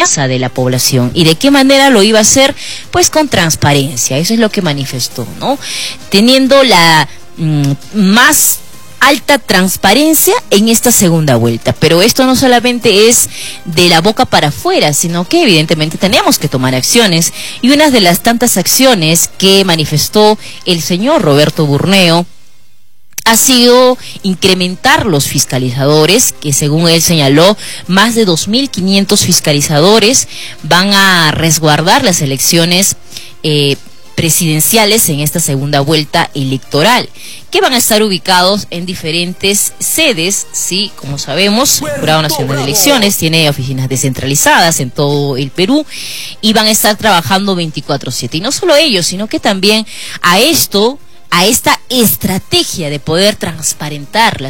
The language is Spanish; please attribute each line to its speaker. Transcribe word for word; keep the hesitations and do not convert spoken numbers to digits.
Speaker 1: de la población. ¿Y de qué manera lo iba a hacer? Pues con transparencia. Eso es lo que manifestó, ¿no? Teniendo la mmm, más alta transparencia en esta segunda vuelta. Pero esto no solamente es de la boca para afuera, sino que evidentemente tenemos que tomar acciones. Y una de las tantas acciones que manifestó el señor Roberto Burneo ha sido incrementar los fiscalizadores, que según él señaló, más de dos mil quinientos fiscalizadores van a resguardar las elecciones eh, presidenciales en esta segunda vuelta electoral, que van a estar ubicados en diferentes sedes, sí, como sabemos, el Jurado Nacional de Elecciones tiene oficinas descentralizadas en todo el Perú y van a estar trabajando veinticuatro siete. Y no solo ellos, sino que también a esto, a esta estrategia de poder transparentar las